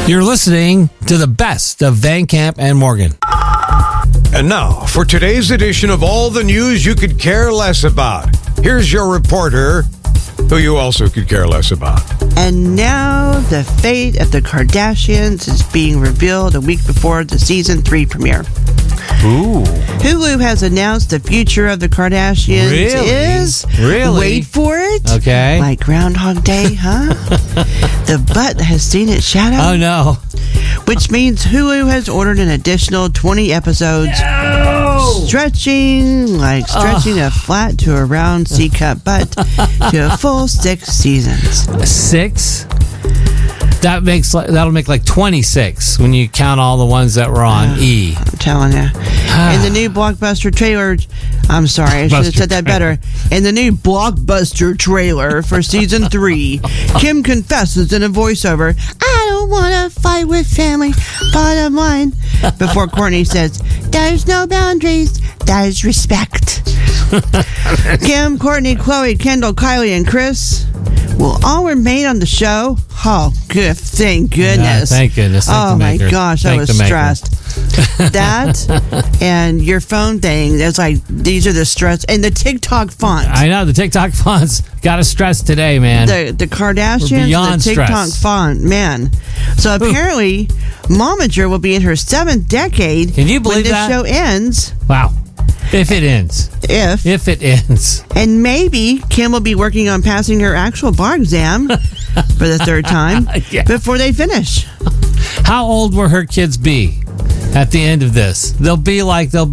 You're listening to the best of Van Camp and Morgan. And now, for today's edition of all the news you could care less about, here's your reporter, who you also could care less about. And now, the fate of the Kardashians is being revealed a week before the season 3 premiere. Ooh. Hulu has announced the future of the Kardashians is... Really? Wait for it. Okay. Like Groundhog Day, huh? The butt has seen its shadow. Oh, no. Which means Hulu has ordered an additional 20 episodes. No! Stretching a flat to a round C-cup butt to a full 6 seasons. 6? That'll make like 26 when you count all the ones that were on E. I'm telling you. In the new blockbuster trailer, I'm sorry, I should have said that better. In the new blockbuster trailer for season 3, Kim confesses in a voiceover, "I don't want to fight with family, bottom line." Before Kourtney says, "There's no boundaries, there's respect." Kim, Kourtney, Khloe, Kendall, Kylie, and Kris will all remain on the show. Oh, good. Thank goodness. Yeah, thank goodness. Thank oh, the my maker. gosh. Thank I was the maker. stressed. That and your phone thing, that's like, these are the stress. And the TikTok font. I know. The TikTok fonts got to stress today, man. The Kardashians, We're beyond the TikTok stress. font, man. So apparently, Momager will be in her 7th decade. Can you believe when that? the show ends. Wow. If it ends. If it ends. And maybe Kim will be working on passing her actual bar exam for the 3rd time before they finish. How old will her kids be at the end of this? Won't they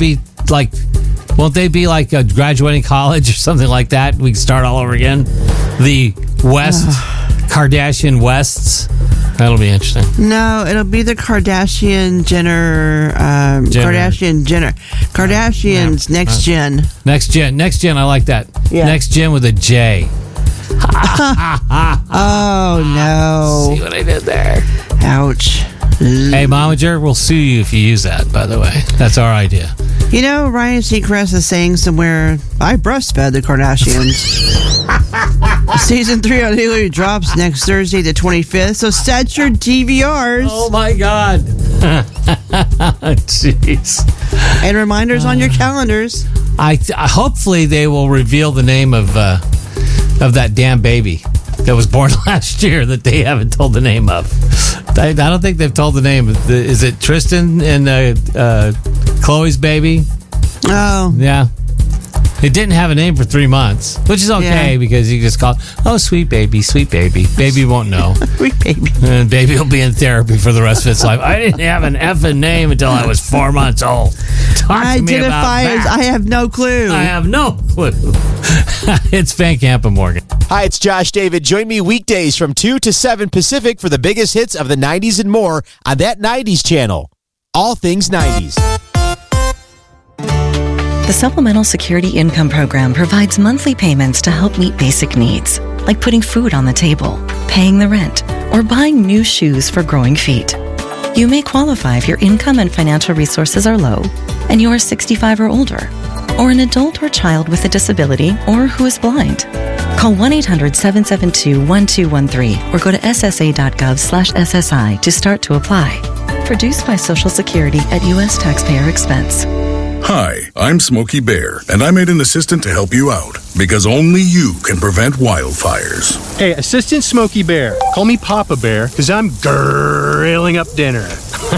be like graduating college or something like that? We can start all over again. The Kardashian Wests. That'll be interesting. No, it'll be the Kardashian-Jenner. Kardashians next gen. Next gen. I like that. Yeah. Next gen with a J. Oh, no. See what I did there? Ouch. Hey, Momager, we'll sue you if you use that, by the way. That's our idea. You know, Ryan Seacrest is saying somewhere, I breastfed the Kardashians. Season 3 on Hulu drops next Thursday, the 25th, so set your DVRs. Oh, my God. Jeez. And reminders on your calendars. Hopefully they will reveal the name of that damn baby that was born last year that they haven't told the name of. I don't think they've told the name. Is it Tristan and Khloe's baby? Oh. Yeah. It didn't have a name for 3 months, which is okay because you just call it, oh, sweet baby, sweet baby. Baby won't know. Sweet baby. And baby will be in therapy for the rest of its life. I didn't have an effing name until I was 4 months old. Talk to me about that. I have no clue. I have no clue. It's Van Camp and Morgan. Hi, it's Josh David. Join me weekdays from 2 to 7 Pacific for the biggest hits of the 90s and more on that 90s channel. All things 90s. The Supplemental Security Income Program provides monthly payments to help meet basic needs, like putting food on the table, paying the rent, or buying new shoes for growing feet. You may qualify if your income and financial resources are low, and you are 65 or older, or an adult or child with a disability, or who is blind. Call 1-800-772-1213 or go to ssa.gov/SSI to start to apply. Produced by Social Security at U.S. taxpayer expense. Hi, I'm Smokey Bear, and I made an assistant to help you out, because only you can prevent wildfires. Hey, Assistant Smokey Bear, call me Papa Bear, because I'm grilling up dinner.